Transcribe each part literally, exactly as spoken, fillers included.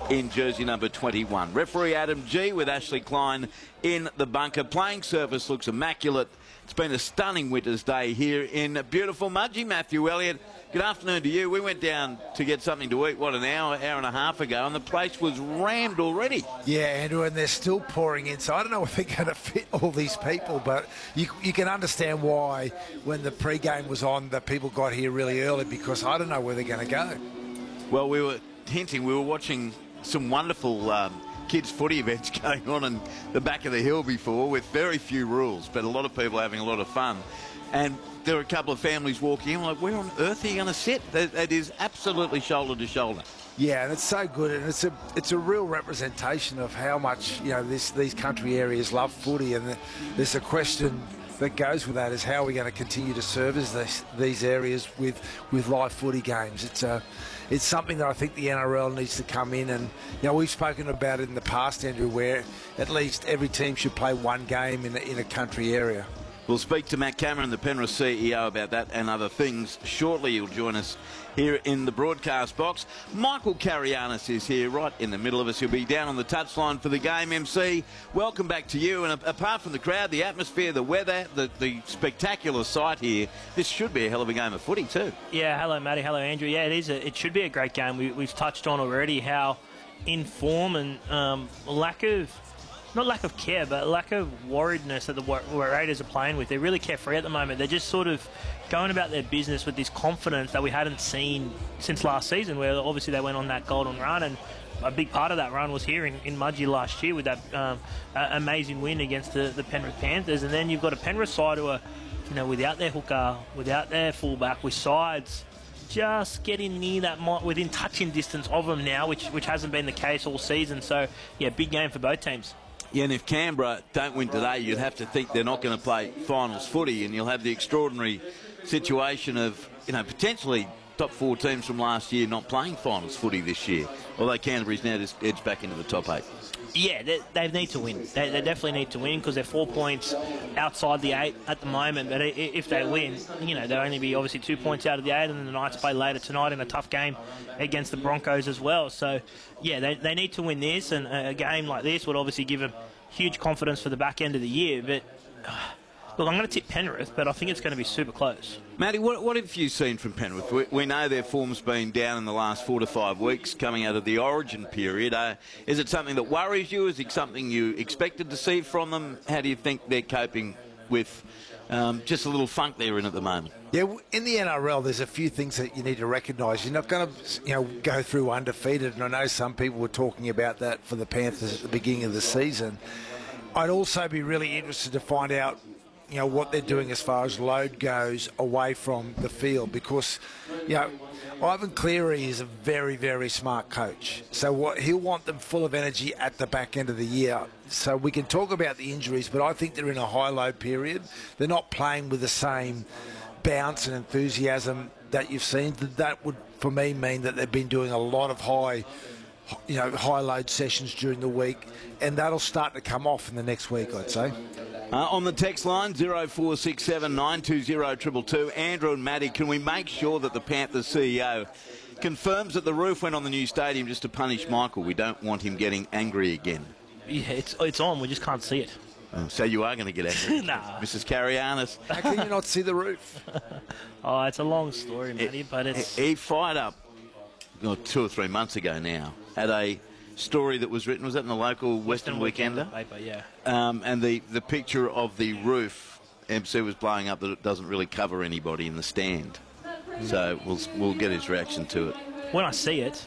in jersey number twenty-one. Referee Adam G with Ashley Klein in the bunker. Playing surface looks immaculate. It's been a stunning winter's day here in beautiful Mudgee. Matthew Elliott, good afternoon to you. We went down to get something to eat, what, an hour, hour and a half ago, and the place was rammed already. Yeah, Andrew, and they're still pouring in. So I don't know if they're going to fit all these people, but you, you can understand why when the pre-game was on that people got here really early, because I don't know where they're going to go. Well, we were hinting, we were watching some wonderful um, kids' footy events going on in the back of the hill before with very few rules, but a lot of people having a lot of fun. And there were a couple of families walking in, like, where on earth are you going to sit? It is absolutely shoulder to shoulder. Yeah, and it's so good, and it's a it's a real representation of how much, you know, this these country areas love footy, and the, there's a question that goes with that is how are we going to continue to service this, these areas with with live footy games. It's a it's something that I think the N R L needs to come in, and you know, we've spoken about it in the past, Andrew, where at least every team should play one game in a, in a country area. We'll speak to Matt Cameron, the Penrith C E O, about that and other things shortly. He'll join us here in the broadcast box. Michael Carianis is here right in the middle of us. He'll be down on the touchline for the game. M C, welcome back to you. And apart from the crowd, the atmosphere, the weather, the, the spectacular sight here, this should be a hell of a game of footy too. Yeah, hello Matty, hello Andrew. Yeah, it is. A, it should be a great game. We, we've touched on already how in form and um, lack of not lack of care, but lack of worriedness that the Raiders are playing with. They're really carefree at the moment. They're just sort of going about their business with this confidence that we hadn't seen since last season, where obviously they went on that golden run, and a big part of that run was here in, in Mudgee last year with that um, uh, amazing win against the, the Penrith Panthers. And then you've got a Penrith side who are, you know, without their hooker, without their fullback, with sides just getting near that, within touching distance of them now, which which hasn't been the case all season. So, yeah, big game for both teams. Yeah, and if Canberra don't win today, you'd have to think they're not going to play finals footy, and you'll have the extraordinary situation of, you know, potentially top four teams from last year not playing finals footy this year, although Canterbury's now just edged back into the top eight. Yeah, they, they need to win. They, they definitely need to win because they're four points outside the eight at the moment. But if they win, you know, they'll only be obviously two points out of the eight, and then the Knights play later tonight in a tough game against the Broncos as well. So, yeah, they, they need to win this, and a game like this would obviously give them huge confidence for the back end of the year. But, uh, look, I'm going to tip Penrith, but I think it's going to be super close. Matty, what, what have you seen from Penrith? We, we know their form's been down in the last four to five weeks coming out of the origin period. Uh, is it something that worries you? Is it something you expected to see from them? How do you think they're coping with um, just a little funk they're in at the moment? Yeah, in the N R L, there's a few things that you need to recognise. You're not going to, you know, go through undefeated, and I know some people were talking about that for the Panthers at the beginning of the season. I'd also be really interested to find out, you know, what they're doing as far as load goes away from the field, because, you know, Ivan Cleary is a very, very smart coach. So what he'll want them full of energy at the back end of the year. So we can talk about the injuries, but I think they're in a high-load period. They're not playing with the same bounce and enthusiasm that you've seen. That would, for me, mean that they've been doing a lot of high, you know, high-load sessions during the week, and that'll start to come off in the next week, I'd say. Uh, on the text line, zero four six seven nine two zero two two two, Andrew and Matty, can we make sure that the Panthers C E O confirms that the roof went on the new stadium just to punish Michael? We don't want him getting angry again. Yeah, it's it's on. We just can't see it. Oh, so you are going to get angry? Nah. Missus Carianis. How can you not see the roof? Oh, it's a long story, Matty, it, but it's... He fired up oh, two or three months ago now at a story that was written, was that in the local Western, Western Weekender? Paper, yeah. Um, and the, the picture of the roof, M C was blowing up that it doesn't really cover anybody in the stand. Mm. So we'll we'll get his reaction to it. When I see it,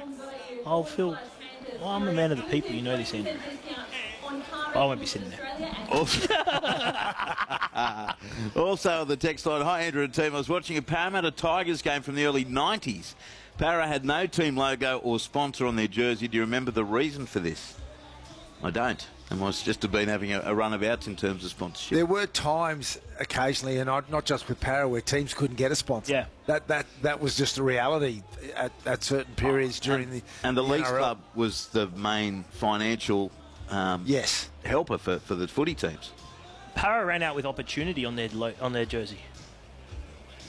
I'll feel, well, I'm a man of the people, you know this, Andrew. I won't be sitting there. Also, also on the text line, hi Andrew and team, I was watching a Parramatta Tigers game from the early nineties. Para had no team logo or sponsor on their jersey. Do you remember the reason for this? I don't. And must just have been having a, a run about in terms of sponsorship. There were times occasionally, and not just with Para, where teams couldn't get a sponsor. Yeah. That that that was just a reality at, at certain periods oh, during and, the And the, the Leagues N R L. Club was the main financial um, yes. helper for, for the footy teams. Para ran out with opportunity on their on their jersey.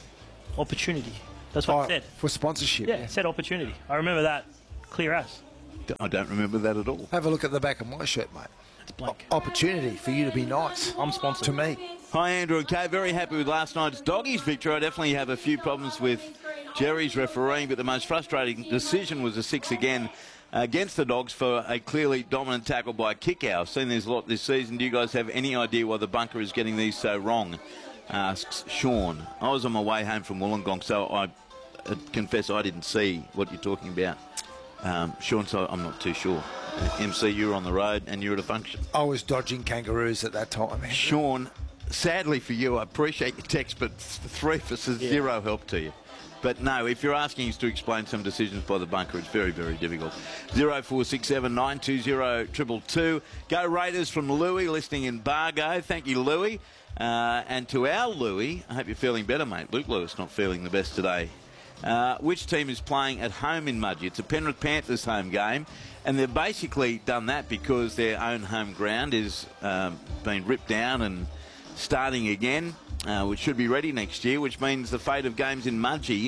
Opportunity. That's what oh, it said. For sponsorship. Yeah, it said opportunity. I remember that clear as. I don't remember that at all. Have a look at the back of my shirt, mate. It's blank. O- opportunity for you to be nice. I'm sponsored. To me. Hi, Andrew and Kay. Very happy with last night's Doggies victory. I definitely have a few problems with Jerry's refereeing, but the most frustrating decision was a six again against the Dogs for a clearly dominant tackle by Kickow. I've seen this a lot this season. Do you guys have any idea why the bunker is getting these so wrong? Asks Sean. I was on my way home from Wollongong, so I uh, confess I didn't see what you're talking about. Um, Sean, so I'm not too sure. Uh, M C, you were on the road and you were at a function. I was dodging kangaroos at that time. Sean, sadly for you, I appreciate your text, but three of us is Yeah. zero help to you. But no, if you're asking us to explain some decisions by the bunker, it's very, very difficult. zero four six seven nine two zero two two. Go Raiders from Louis, listening in Bargo. Thank you, Louis. Uh, and to our Louis, I hope you're feeling better, mate. Luke Lewis not feeling the best today. Uh, which team is playing at home in Mudgee? It's a Penrith Panthers home game, and they've basically done that because their own home ground is um, been ripped down and starting again, uh, which should be ready next year, which means the fate of games in Mudgee,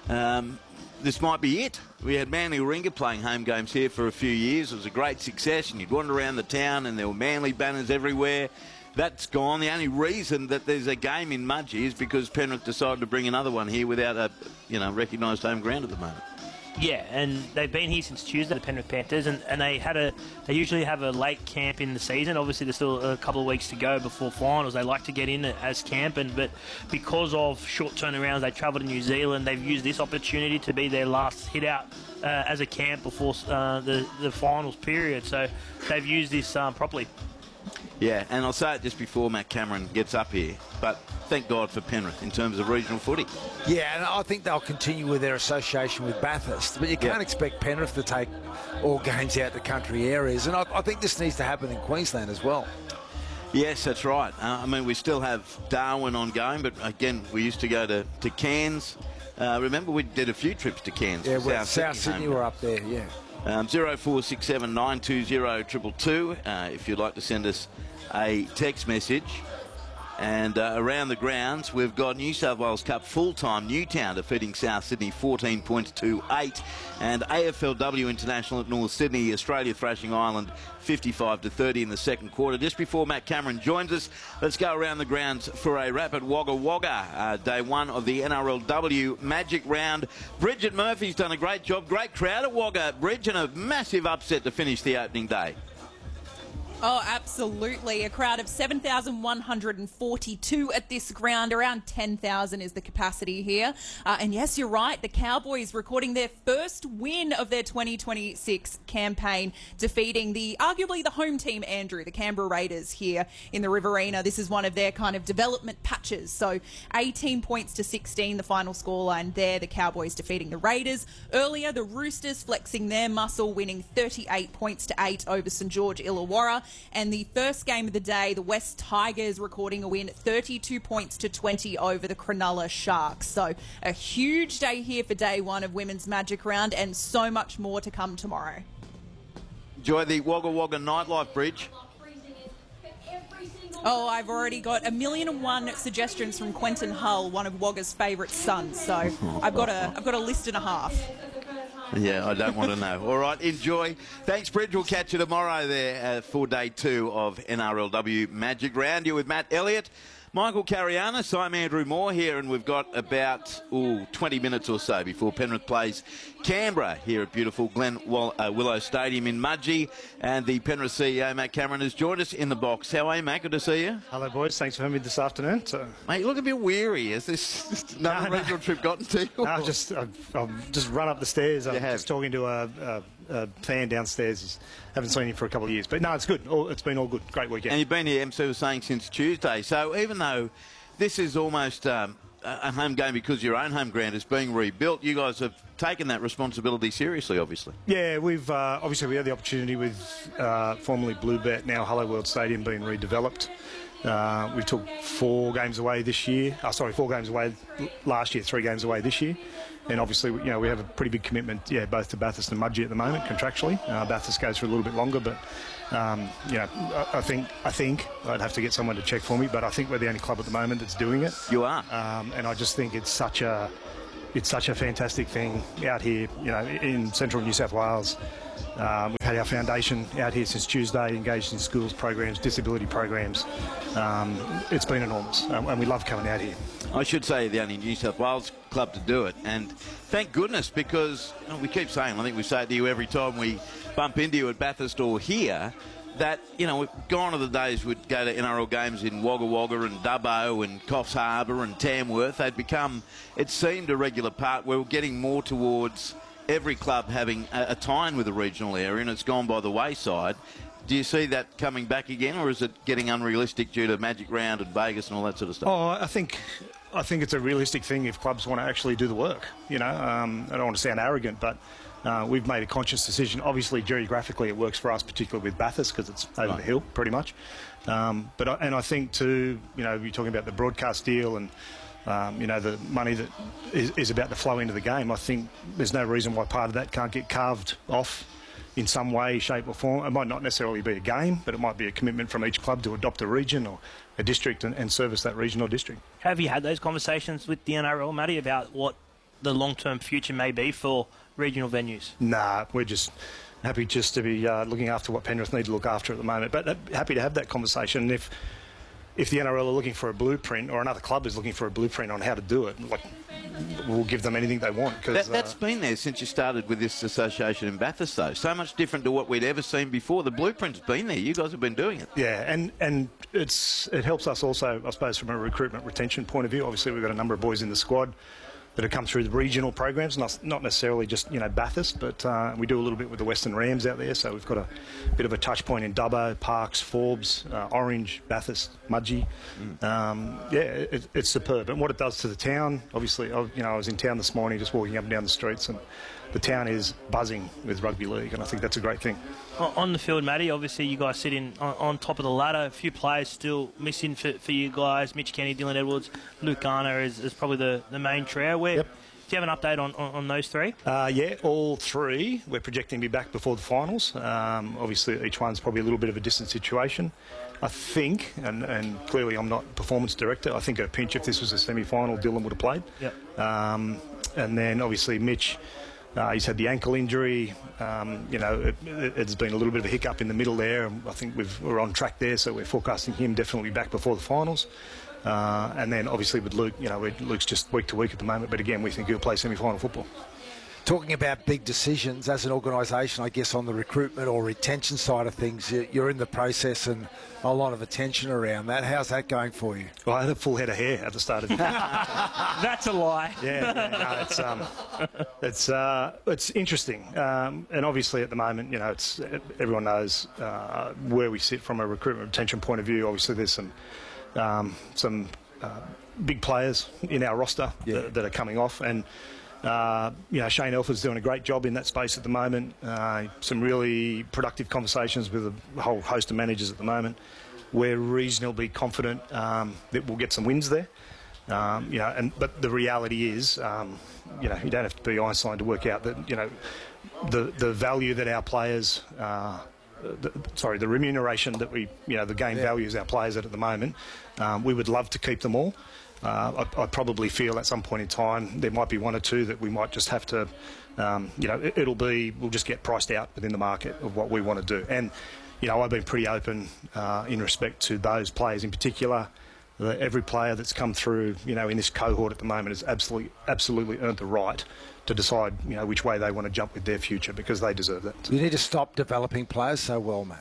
um, this might be it. We had Manly Warringah playing home games here for a few years. It was a great success, and you'd wander around the town and there were Manly banners everywhere. That's gone. The only reason that there's a game in Mudgee is because Penrith decided to bring another one here without a, you know, recognised home ground at the moment. Yeah, and they've been here since Tuesday, the Penrith Panthers, and, and they had a they usually have a late camp in the season. Obviously, there's still a couple of weeks to go before finals. They like to get in as camp, and but because of short turnarounds, they travel to New Zealand. They've used this opportunity to be their last hit out uh, as a camp before uh, the the finals period. So they've used this um, properly. Yeah, and I'll say it just before Matt Cameron gets up here, but thank God for Penrith in terms of regional footy. Yeah, and I think they'll continue with their association with Bathurst, but you can't Yeah. expect Penrith to take all games out to country areas, and I, I think this needs to happen in Queensland as well. Yes, that's right. Uh, I mean, we still have Darwin ongoing, but again, we used to go to, to Cairns. Uh, remember, we did a few trips to Cairns. Yeah, for well, South Sydney Sydney home were game. up there, yeah. Um, zero four six seven nine two zero two two uh, if you'd like to send us a text message. And uh, around the grounds, we've got New South Wales Cup full-time Newtown defeating South Sydney fourteen points to eight. And A F L W International at North Sydney, Australia thrashing Ireland fifty-five to thirty in the second quarter. Just before Matt Cameron joins us, let's go around the grounds for a rapid Wagga Wagga. Uh, day one of the N R L W Magic Round. Bridget Murphy's done a great job. Great crowd at Wagga Bridge, and a massive upset to finish the opening day. Oh, absolutely. A crowd of seven thousand one hundred forty-two at this ground. Around ten thousand is the capacity here. Uh, and yes, you're right. The Cowboys recording their first win of their twenty twenty-six campaign, defeating the arguably the home team, Andrew, the Canberra Raiders here in the Riverina. This is one of their kind of development patches. So eighteen points to sixteen, the final scoreline there. The Cowboys defeating the Raiders. Earlier, the Roosters flexing their muscle, winning thirty-eight points to eight over St George Illawarra. And the first game of the day, the West Tigers recording a win, thirty-two points to twenty over the Cronulla Sharks. So a huge day here for day one of Women's Magic Round, and so much more to come tomorrow. Enjoy the Wagga Wagga nightlife, Bridge. Oh, I've already got a million and one suggestions from Quentin Hull, one of Wagga's favourite sons. So I've got a I've got a list and a half. Yeah, I don't want to know. All right, enjoy. Thanks, Bridge. We'll catch you tomorrow there uh, for day two of N R L W Magic Round. You're with Matt Elliott, Michael Carianis. I'm Andrew Moore here, and we've got about ooh, twenty minutes or so before Penrith plays Canberra here at beautiful Glen Wall- uh, Willow Stadium in Mudgee. And the Penrith C E O, Matt Cameron, has joined us in the box. How are you, Matt? Good to see you. Hello, boys. Thanks for having me this afternoon. So, Mate, you look a bit weary. Has this another No, no. regional trip gotten to you? no, I've just I've, I've just run up the stairs. I'm You have. just talking to a, a, a fan downstairs. He's, haven't seen him for a couple of years, but no, it's good. All, it's been all good. Great weekend. And you've been here, M C was saying, since Tuesday. So even though this is almost um, a home game because your own home ground is being rebuilt, you guys have taken that responsibility seriously, obviously. Yeah, we've uh, obviously we had the opportunity with uh, formerly Bluebet, now Hello World Stadium being redeveloped. Uh, we took four games away this year. Oh, sorry, four games away last year, three games away this year. And obviously, you know, we have a pretty big commitment, yeah, both to Bathurst and Mudgee at the moment, contractually. Uh, Bathurst goes for a little bit longer, but um, you know, I, I think I think I'd have to get someone to check for me, but I think we're the only club at the moment that's doing it. You are. Um, and I just think it's such a it's such a fantastic thing out here, you know, in central New South Wales. Um, we've had our foundation out here since Tuesday, engaged in schools programs, disability programs. Um, it's been enormous, um, and we love coming out here. I should say the only New South Wales club to do it, and thank goodness, because you know, we keep saying, I think we say it to you every time we bump into you at Bathurst or here, that, you know, we've gone to the days we'd go to N R L games in Wagga Wagga and Dubbo and Coffs Harbour and Tamworth. They'd become, it seemed, a regular part where we're getting more towards every club having a, a tie-in with the regional area, and it's gone by the wayside. Do you see that coming back again, or is it getting unrealistic due to Magic Round and Vegas and all that sort of stuff? Oh, I think I think it's a realistic thing if clubs want to actually do the work. You know, um, I don't want to sound arrogant, but uh, we've made a conscious decision. Obviously, geographically, it works for us, particularly with Bathurst, because it's over Right. the hill, pretty much. Um, but I, and I think too, you know, you're talking about the broadcast deal and um, you know, the money that is, is about to flow into the game. I think there's no reason why part of that can't get carved off in some way, shape or form. It might not necessarily be a game, but it might be a commitment from each club to adopt a region or a district and, and service that region or district. Have you had those conversations with the N R L, Matty, about what the long-term future may be for regional venues? Nah, we're just happy just to be uh, looking after what Penrith need to look after at the moment. But uh, happy to have that conversation. And if if the N R L are looking for a blueprint, or another club is looking for a blueprint on how to do it, like, we'll give them anything they want. Cause, That, that's uh, been there since you started with this association in Bathurst, though. So much different to what we'd ever seen before. The blueprint's been there. You guys have been doing it. Yeah, and, and it's it helps us also, I suppose, from a recruitment retention point of view. Obviously, we've got a number of boys in the squad that have come through the regional programs, not, not necessarily just, you know, Bathurst, but uh, we do a little bit with the Western Rams out there, so we've got a bit of a touch point in Dubbo, Parks, Forbes, uh, Orange, Bathurst, Mudgee. Mm. Um, yeah, it, it's superb. And what it does to the town, obviously, I, you know, I was in town this morning just walking up and down the streets, and the town is buzzing with rugby league, and I think that's a great thing. On the field, Matty, obviously you guys sit in on, on top of the ladder. A few players still missing for, for you guys. Mitch Kenny, Dylan Edwards, Luke Garner is, is probably the, the main trio. Where, yep. Do you have an update on, on, on those three? Uh, yeah, all three. We're projecting to be back before the finals. Um, obviously, each one's probably a little bit of a distant situation. I think, and, and clearly I'm not performance director, I think at a pinch, if this was a semi-final, Dylan would have played. Yep. Um, and then, obviously, Mitch... Uh, he's had the ankle injury. Um, you know, it, it, it's been a little bit of a hiccup in the middle there. I think we've, we're on track there, so we're forecasting him definitely back before the finals. Uh, and then, obviously, with Luke, you know, Luke's just week to week at the moment. But again, we think he'll play semi-final football. Talking about big decisions, as an organisation, I guess on the recruitment or retention side of things, you're in the process and a lot of attention around that. How's that going for you? Well, I had a full head of hair at the start of the year. That's a lie. Yeah, yeah, no, it's um, it's uh, it's interesting, um, and obviously at the moment, you know, it's everyone knows uh, where we sit from a recruitment retention point of view. Obviously, there's some um, some uh, big players in our roster yeah. that, that are coming off, and. Uh, you know, Shane Elford's doing a great job in that space at the moment. Uh, some really productive conversations with a whole host of managers at the moment. We're reasonably confident um, that we'll get some wins there. Um, you know, and but the reality is, um, you know, you don't have to be Einstein to work out that, you know, the the value that our players. Uh, The, sorry, the remuneration that we, you know, the game yeah. values our players at at the moment. Um, we would love to keep them all. Uh, I, I probably feel at some point in time there might be one or two that we might just have to, um, you know, it, it'll be, we'll just get priced out within the market of what we want to do. And, you know, I've been pretty open uh, in respect to those players in particular. The, every player that's come through, you know, in this cohort at the moment has absolutely, absolutely earned the right to decide, you know, which way they want to jump with their future, because they deserve that. You need to stop developing players so well, mate.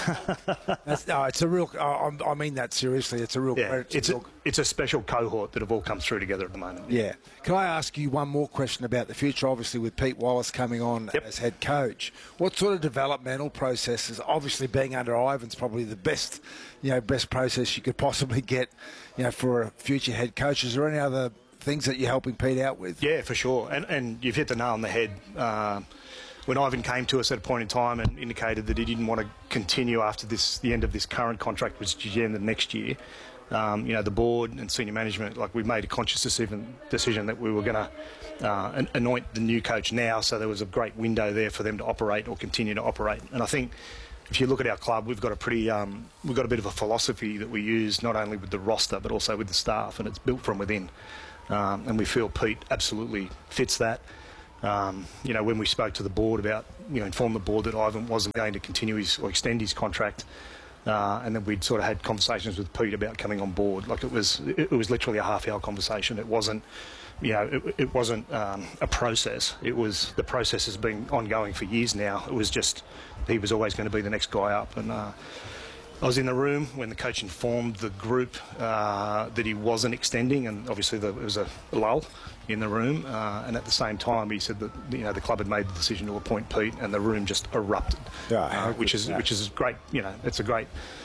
That's, no, it's a real. I, I mean that seriously. It's a real. Yeah, it's, it's a a, real, it's a special cohort that have all come through together at the moment. yeah. Can I ask you one more question about the future? Obviously, with Pete Wallace coming on Yep. as head coach, what sort of developmental processes? Obviously, being under Ivan's probably the best, you know, best process you could possibly get, you know, for a future head coach. Is there any other things that you're helping Pete out with? Yeah, for sure. And and you've hit the nail on the head. Uh, when Ivan came to us at a point in time and indicated that he didn't want to continue after this, the end of this current contract, which is the end of next year, um, you know, the board and senior management, like, we made a conscious decision, decision that we were going to uh, anoint the new coach now, so there was a great window there for them to operate or continue to operate. And I think if you look at our club, we've got a pretty, um, we've got a bit of a philosophy that we use not only with the roster but also with the staff, and it's built from within. um, and we feel Pete absolutely fits that. Um, you know, when we spoke to the board about, you know, informed the board that Ivan wasn't going to continue his or extend his contract, uh, and then we'd sort of had conversations with Pete about coming on board. Like it was, it, it was literally a half-hour conversation. It wasn't, you know, it, it wasn't um, a process. It was the process has been ongoing for years now. It was just he was always going to be the next guy up, and. Uh, I was in the room when the coach informed the group uh, that he wasn't extending, and obviously there was a lull in the room. Uh, and at the same time, he said that you know the club had made the decision to appoint Pete, and the room just erupted, yeah, uh, which is which is great. You know, it's a great.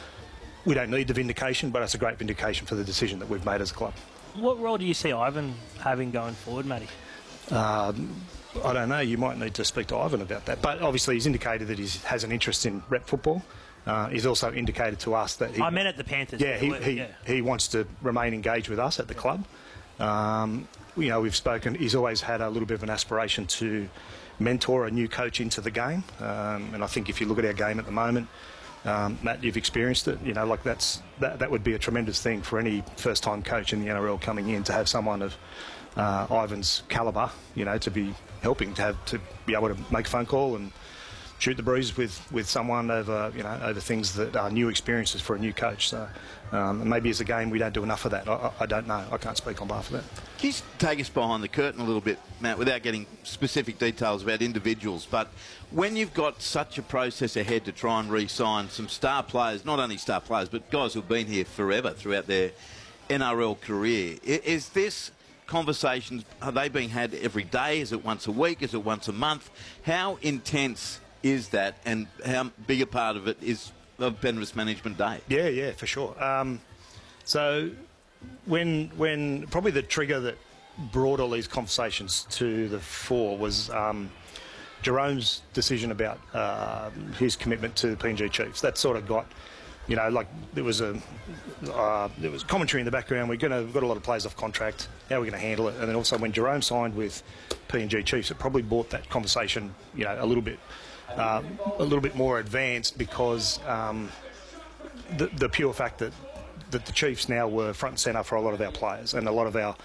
We don't need the vindication, but it's a great vindication for the decision that we've made as a club. What role do you see Ivan having going forward, Matty? Um, I don't know. You might need to speak to Ivan about that. But obviously, he's indicated that he has an interest in rep football. Uh, he's also indicated to us that he... I meant at the Panthers. Yeah, he, he, yeah. he wants to remain engaged with us at the club. Um, you know, we've spoken... He's always had a little bit of an aspiration to mentor a new coach into the game. Um, and I think if you look at our game at the moment, um, Matt, you've experienced it. You know, like that's that, that would be a tremendous thing for any first-time coach in the N R L coming in to have someone of uh, Ivan's calibre, you know, to be helping, to have to be able to make a phone call and shoot the breeze with, with someone over you know over things that are new experiences for a new coach. So um, maybe as a game we don't do enough of that. I, I don't know. I can't speak on behalf of that. Can you take us behind the curtain a little bit, Matt, without getting specific details about individuals? But when you've got such a process ahead to try and re-sign some star players, not only star players, but guys who've been here forever throughout their N R L career, is this conversations, are they being had every day? Is it once a week? Is it once a month? How intense is that, and how big a part of it is of Penrith's management day? Yeah, yeah, for sure. Um, so when when probably the trigger that brought all these conversations to the fore was um, Jerome's decision about uh, his commitment to the P N G Chiefs. That sort of got, you know, like there was a uh, there was commentary in the background. We're gonna we've got a lot of players off contract. How are we going to handle it? And then also when Jerome signed with P N G Chiefs, it probably brought that conversation, you know, a little bit. Uh, a little bit more advanced because um, the, the pure fact that, that the Chiefs now were front and centre for a lot of our players, and a lot of our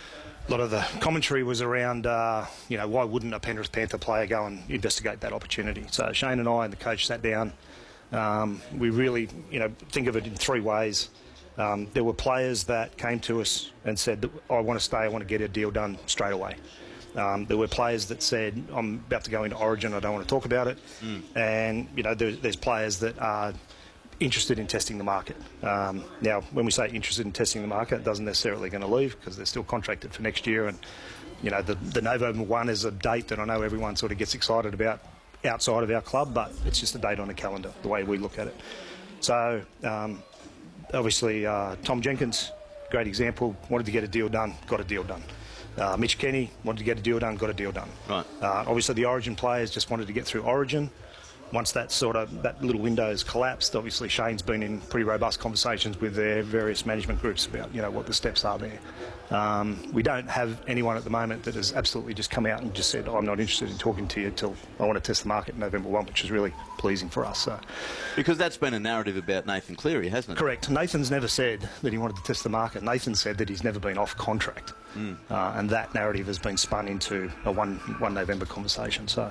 a lot of the commentary was around, uh, you know, why wouldn't a Penrith Panther player go and investigate that opportunity? So Shane and I and the coach sat down. Um, we really, you know, think of it in three ways. Um, there were players that came to us and said, I want to stay, I want to get a deal done straight away. Um, there were players that said, I'm about to go into Origin, I don't want to talk about it. Mm. And, you know, there, there's players that are interested in testing the market. Um, now, when we say interested in testing the market, it doesn't necessarily going to leave because they're still contracted for next year. And, you know, the, the November first is a date that I know everyone sort of gets excited about outside of our club, but it's just a date on the calendar, the way we look at it. So, um, obviously, uh, Tom Jenkins, great example, wanted to get a deal done, got a deal done. Uh, Mitch Kenny wanted to get a deal done, got a deal done. Right. Uh, obviously, the Origin players just wanted to get through Origin. Once that sort of that little window has collapsed, obviously Shane's been in pretty robust conversations with their various management groups about you know what the steps are there. Um, we don't have anyone at the moment that has absolutely just come out and just said, oh, I'm not interested in talking to you until I want to test the market November first, which is really pleasing for us. So. Because that's been a narrative about Nathan Cleary, hasn't it? Correct. Nathan's never said that he wanted to test the market. Nathan said that he's never been off contract. Mm. Uh, and that narrative has been spun into a one, one November conversation. So,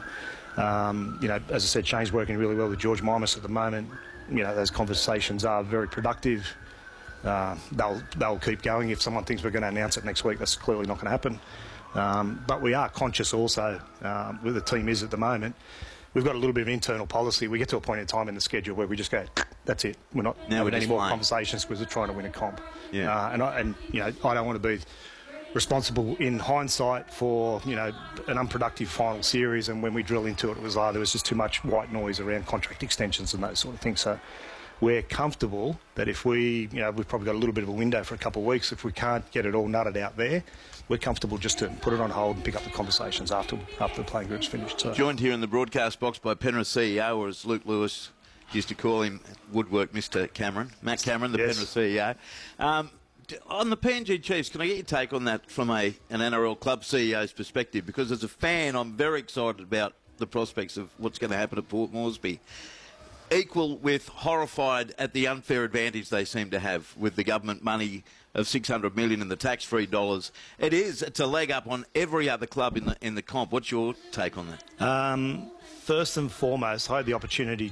um, you know, as I said, Shane's working really well with George Mimas at the moment. You know, those conversations are very productive. Uh, they'll they'll keep going. If someone thinks we're going to announce it next week, that's clearly not going to happen. Um, but we are conscious also, uh, where the team is at the moment, we've got a little bit of internal policy. We get to a point in time in the schedule where we just go, that's it. We're not now having any more playing. conversations because we're trying to win a comp. Yeah. Uh, and, I, and, you know, I don't want to be responsible in hindsight for, you know, an unproductive final series, and when we drill into it, it was like there was just too much white noise around contract extensions and those sort of things. So we're comfortable that if we, you know, we've probably got a little bit of a window for a couple of weeks. If we can't get it all nutted out there, we're comfortable just to put it on hold and pick up the conversations after after the playing group's finished. So. Joined here in the broadcast box by Penrith C E O, or as Luke Lewis used to call him, Woodwork Mister Cameron. Matt Cameron, the yes. Penrith C E O. Um, on the P N G Chiefs, can I get your take on that from a an N R L club C E O's perspective? Because as a fan, I'm very excited about the prospects of what's going to happen at Port Moresby. equal with horrified at the unfair advantage they seem to have with the government money of six hundred million dollars and the tax-free dollars. It is. It's a leg up on every other club in the in the comp. What's your take on that? Um, first and foremost, I had the opportunity